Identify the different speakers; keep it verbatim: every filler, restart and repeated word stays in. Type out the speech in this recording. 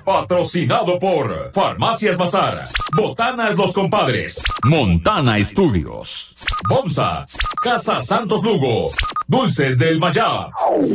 Speaker 1: Patrocinado por Farmacias Bazar, Botanas Los Compadres, Montana Estudios, Bomsa, Casa Santos Lugo, Dulces del Mayab.